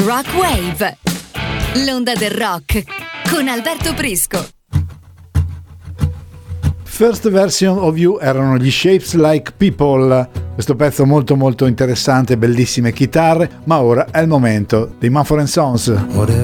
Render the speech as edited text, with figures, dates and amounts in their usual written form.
Rock Wave, l'onda del rock con Alberto Prisco. First Version of You erano gli Shapes Like People. Questo pezzo molto molto interessante, bellissime chitarre, ma ora è il momento dei Mumford & Sons.